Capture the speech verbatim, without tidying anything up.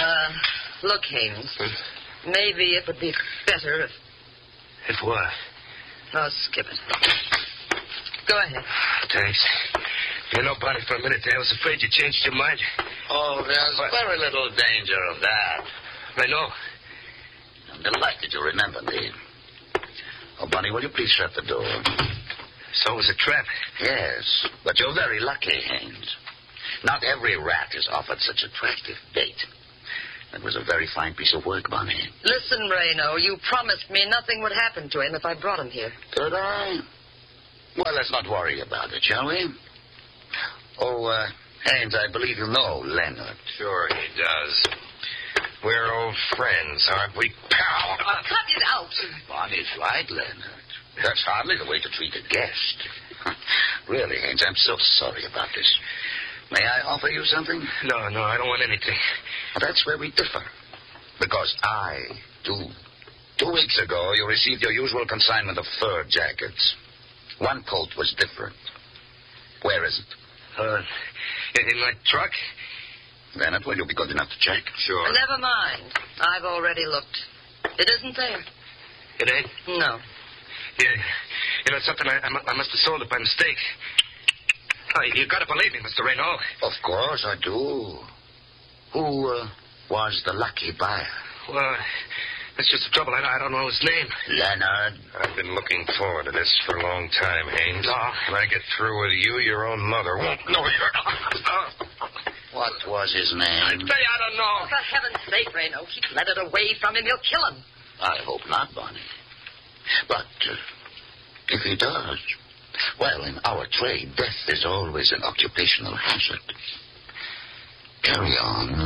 Uh, look, Haynes. Hmm? Maybe it would be better if... If what? Oh, skip it. Go ahead. Thanks. You know, Bonnie, for a minute there, I was afraid you changed your mind. Oh, there's but... very little danger of that. I know. I'm delighted you remember me. Oh, Bonnie, will you please shut the door? So it was a trap? Yes, but you're very lucky, Haynes. Not every rat is offered such attractive bait. That was a very fine piece of work, Bonnie. Listen, Reno, you promised me nothing would happen to him if I brought him here. Did I? Well, let's not worry about it, shall we? Oh, uh, Haynes, I believe you know Leonard. Sure he does. We're old friends, aren't we, pal? Uh, cut it out. Bonnie's right, Leonard. That's hardly the way to treat a guest. Really, Haynes, I'm so sorry about this. May I offer you something? No, no, I don't want anything. Well, that's where we differ. Because I do. Two weeks ago, you received your usual consignment of fur jackets. One coat was different. Where is it? Uh, in my truck? Leonard, will you be good enough to check? Sure. Never mind. I've already looked. It isn't there. It ain't? No. Yeah. You know, something I, I must have sold it by mistake. Oh, you gotta believe me, Mister Reno. Of course I do. Who uh, was the lucky buyer? Well, that's just the trouble. I, I don't know his name. Leonard. I've been looking forward to this for a long time, Haynes. No. When I get through with you, your own mother won't know you're not. What was his name? I say I don't know. Oh, for heaven's sake, Reno, keep let it away from him. He'll kill him. I hope not, Bonnie. But uh, if he does, well, in our trade, death is always an occupational hazard. Carry on.